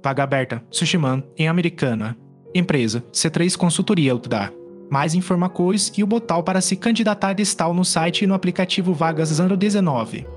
vaga aberta, Sushiman, em Americana. Empresa, C3 Consultoria Utda. Mais informações e o botão para se candidatar está no site e no aplicativo Vagas 019.